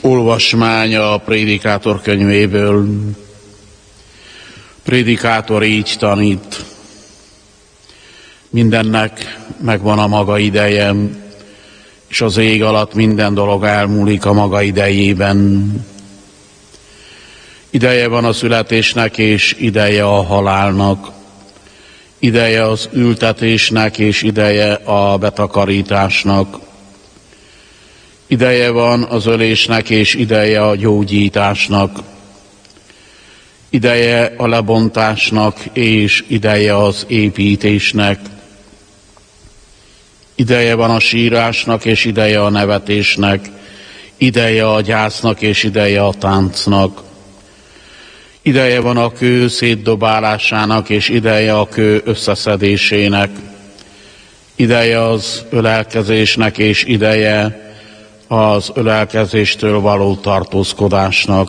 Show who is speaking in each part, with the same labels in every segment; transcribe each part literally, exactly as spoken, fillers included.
Speaker 1: Olvasmány a Prédikátor könyvéből. Prédikátor így tanít: mindennek megvan a maga ideje, és az ég alatt minden dolog elmúlik a maga idejében. Ideje van a születésnek, és ideje a halálnak. Ideje az ültetésnek, és ideje a betakarításnak. Ideje van az ölésnek, és ideje a gyógyításnak. Ideje a lebontásnak, és ideje az építésnek. Ideje van a sírásnak, és ideje a nevetésnek. Ideje a gyásznak, és ideje a táncnak. Ideje van a kő szétdobálásának, és ideje a kő összeszedésének. Ideje az ölelkezésnek, és ideje az ölelkezéstől való tartózkodásnak.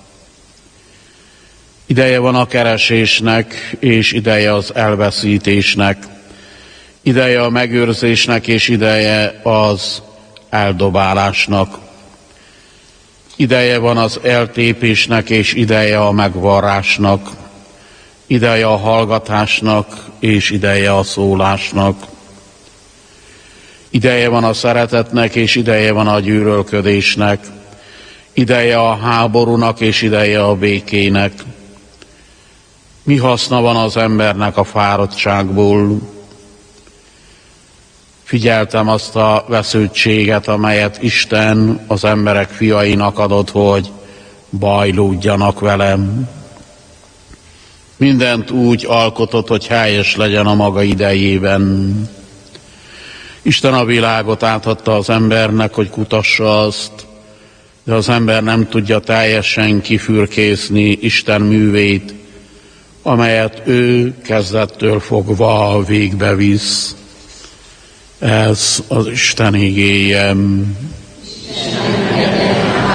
Speaker 1: Ideje van a keresésnek, és ideje az elveszítésnek. Ideje a megőrzésnek, és ideje az eldobálásnak. Ideje van az eltépésnek, és ideje a megvarrásnak. Ideje a hallgatásnak, és ideje a szólásnak. Ideje van a szeretetnek, és ideje van a gyűlölködésnek. Ideje a háborúnak, és ideje a békének. Mi haszna van az embernek a fáradtságból? Figyeltem azt a vesződtséget, amelyet Isten az emberek fiainak adott, hogy bajlódjanak velem. Mindent úgy alkotott, hogy helyes legyen a maga idejében. Isten a világot átadta az embernek, hogy kutassa azt, de az ember nem tudja teljesen kifürkészni Isten művét, amelyet ő kezdettől fogva végbe visz. Ez az Isten igéje.